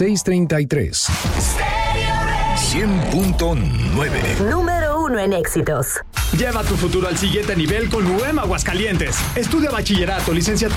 633. 100.9. Número 1 en éxitos. Lleva tu futuro al siguiente nivel con UEM Aguascalientes. Estudia bachillerato, licenciatura